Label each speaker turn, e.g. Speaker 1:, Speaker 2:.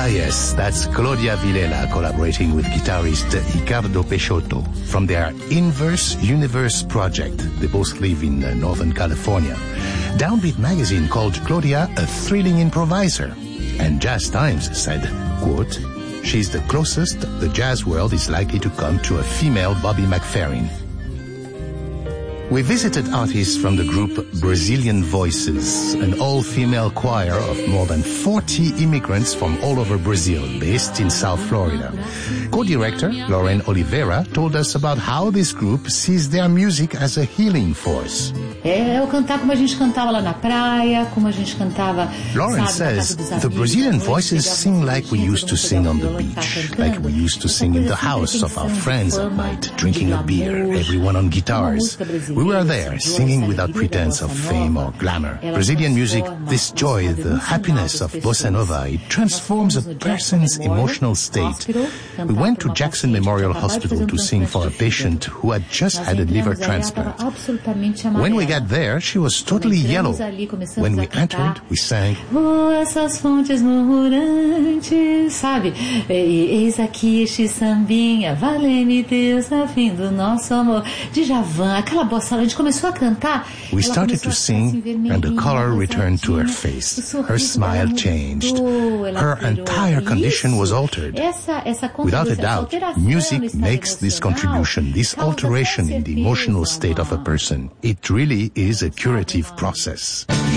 Speaker 1: yes, that's Claudia Villela collaborating with guitarist Ricardo Peixoto from their Inverse Universe project. They both live in Northern California. Downbeat magazine called Claudia a thrilling improviser. And Jazz Times said, quote, "She's the closest the jazz world is likely to come to a female Bobby McFerrin." We visited artists from the group Brazilian Voices, an all-female choir of more than 40 immigrants from all over Brazil, based in South Florida. Co-director Lauren Oliveira told us about how this group sees their music as a healing force.
Speaker 2: Eu cantar como a gente cantava lá na praia, como a gente cantava.
Speaker 1: Lauren says the Brazilian Voices sing like we used to sing on the beach, like we used to sing in the house of our friends at night, drinking a beer, everyone on guitars. We were there, singing without pretense of fame or glamour. Brazilian music, this joy, the happiness of bossa nova, it transforms a person's emotional state. We went to Jackson Memorial Hospital to sing for a patient who had just had a liver transplant. When we got there, she was totally yellow. When we entered, we sang,
Speaker 2: "Oh, essas fontes murmurantes", sabe? Eis aqui este sambinha, valei-me Deus na fim do nosso amor. Djavan, aquela bossa, a gente começou a cantar.
Speaker 1: We started to sing, and the color returned to her face. Her smile changed. Her entire condition was altered. Without a doubt, music makes this contribution, this alteration in the emotional state of a person. It really is a curative process.